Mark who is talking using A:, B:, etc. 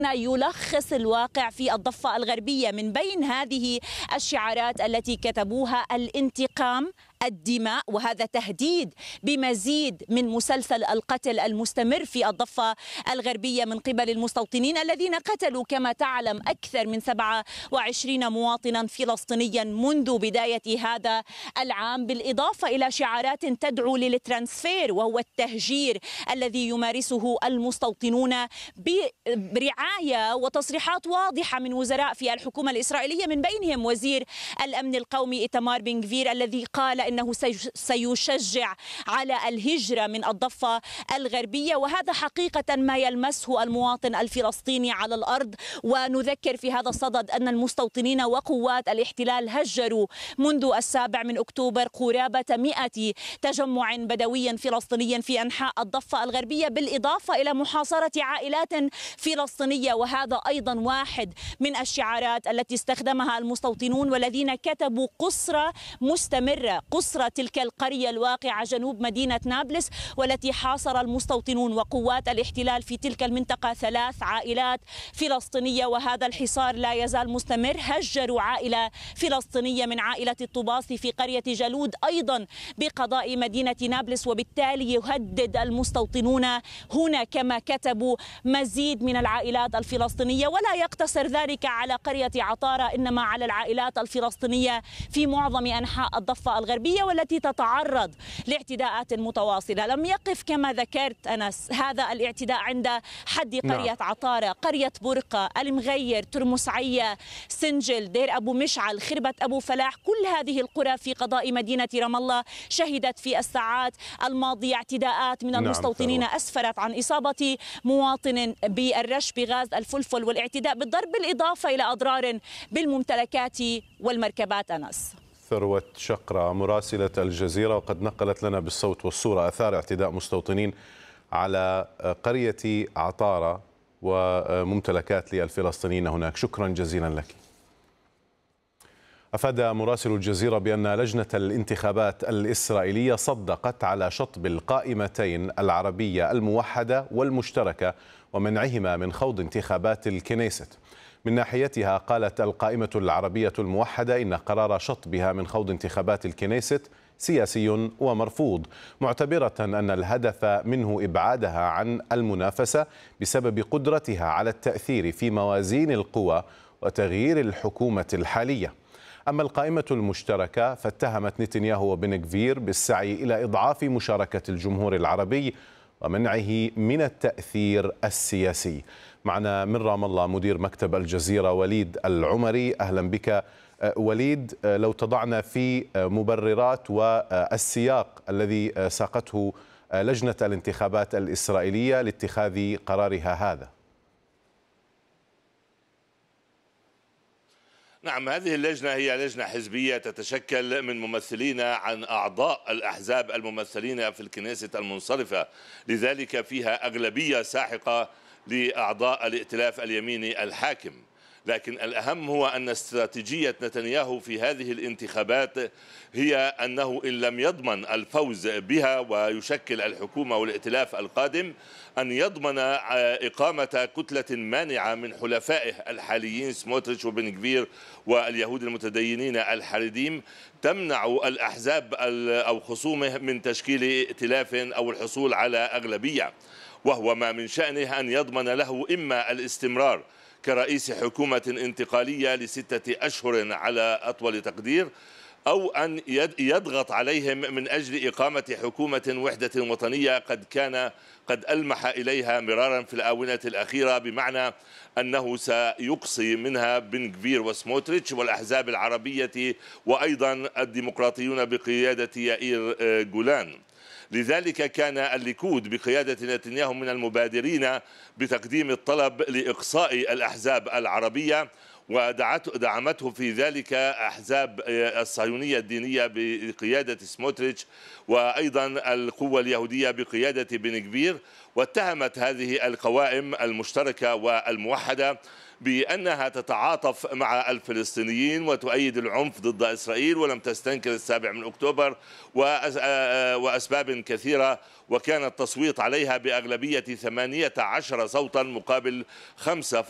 A: يلخص الواقع في الضفة الغربية. من بين هذه الشعارات التي كتبوها: الانتقام، الدماء، وهذا تهديد بمزيد من مسلسل القتل المستمر في الضفة الغربية من قبل المستوطنين الذين قتلوا كما تعلم أكثر من 27 مواطنا فلسطينيا منذ بداية هذا العام، بالإضافة إلى شعارات تدعو للترانسفير وهو التهجير الذي يمارسه المستوطنون برعاية وتصريحات واضحة من وزراء في الحكومة الإسرائيلية، من بينهم وزير الأمن القومي إيتمار بن غفير الذي قال إنه سيشجع على الهجرة من الضفة الغربية، وهذا حقيقة ما يلمسه المواطن الفلسطيني على الأرض. ونذكر في هذا الصدد أن المستوطنين وقوات الاحتلال هجروا منذ 7 أكتوبر قرابة 100 تجمع بدوي فلسطيني في أنحاء الضفة الغربية، بالإضافة إلى محاصرة عائلات فلسطينية، وهذا أيضا واحد من الشعارات التي استخدمها المستوطنون والذين كتبوا قسرة مستمرة، قسرة تلك القرية الواقعة جنوب مدينة نابلس والتي حاصر المستوطنون وقوات الاحتلال في تلك المنطقة 3 عائلات فلسطينية، وهذا الحصار لا يزال مستمر. هجروا عائلة فلسطينية من عائلة الطباصي في قرية جالود أيضا بقضاء مدينة نابلس، وبالتالي يهدد المستوطنون هنا كما كتبوا مزيد من العائلات الفلسطينية، ولا يقتصر ذلك على قرية عطارة إنما على العائلات الفلسطينية في معظم أنحاء الضفة الغربية والتي تتعرض لاعتداءات متواصلة. لم يقف كما ذكرت أنس هذا الاعتداء عند حد قرية عطارة، قرية برقة، المغير، ترمسعية، سنجل، دير أبو مشعل، خربة أبو فلاح، كل هذه القرى في قضاء مدينة رام الله شهدت في الساعات الماضية اعتداءات من المستوطنين أسفرت عن إصابة مواطن بالرش بغاز الفلفل والاعتداء بالضرب، بالإضافة إلى أضرار بالممتلكات والمركبات. أنس
B: ثروة شقرة مراسلة الجزيرة، وقد نقلت لنا بالصوت والصورة آثار اعتداء مستوطنين على قرية عطارة وممتلكات للفلسطينيين هناك. شكرا جزيلا لك. أفاد مراسل الجزيرة بأن لجنة الانتخابات الإسرائيلية صدقت على شطب القائمتين العربية الموحدة والمشتركة ومنعهما من خوض انتخابات الكنيست. من ناحيتها قالت القائمة العربية الموحدة إن قرار شطبها من خوض انتخابات الكنيست سياسي ومرفوض، معتبرة أن الهدف منه إبعادها عن المنافسة بسبب قدرتها على التأثير في موازين القوى وتغيير الحكومة الحالية. أما القائمة المشتركة فاتهمت نتنياهو وبن غفير بالسعي إلى إضعاف مشاركة الجمهور العربي ومنعه من التأثير السياسي. معنا من رام الله مدير مكتب الجزيرة وليد العمري. أهلا بك وليد. لو تضعنا في مبررات والسياق الذي ساقته لجنة الانتخابات الإسرائيلية لاتخاذ قرارها هذا.
C: نعم، هذه اللجنة هي لجنة حزبية تتشكل من ممثلين عن أعضاء الأحزاب الممثلين في الكنيست المنصرفة، لذلك فيها أغلبية ساحقة لأعضاء الائتلاف اليميني الحاكم. لكن الأهم هو أن استراتيجية نتنياهو في هذه الانتخابات هي أنه إن لم يضمن الفوز بها ويشكل الحكومة والائتلاف القادم أن يضمن إقامة كتلة مانعة من حلفائه الحاليين سموتريتش وبن غفير واليهود المتدينين الحريديم تمنع الأحزاب أو خصومه من تشكيل ائتلاف أو الحصول على أغلبية، وهو ما من شأنه أن يضمن له إما الاستمرار كرئيس حكومة انتقالية ل6 أشهر على أطول تقدير، أو أن يضغط عليهم من أجل إقامة حكومة وحدة وطنية قد ألمح إليها مرارا في الآونة الأخيرة، بمعنى أنه سيقصي منها بن غفير وسموتريتش والأحزاب العربية وأيضا الديمقراطيون بقيادة يائير جولان. لذلك كان الليكود بقيادة نتنياهو من المبادرين بتقديم الطلب لإقصاء الأحزاب العربية، ودعمته في ذلك أحزاب الصهيونية الدينية بقيادة سموتريتش وأيضا القوة اليهودية بقيادة بن غفير، واتهمت هذه القوائم المشتركة والموحدة بأنها تتعاطف مع الفلسطينيين وتؤيد العنف ضد إسرائيل، ولم تستنكر 7 أكتوبر وأسباب كثيرة، وكان التصويت عليها بأغلبية 18 صوتا مقابل 5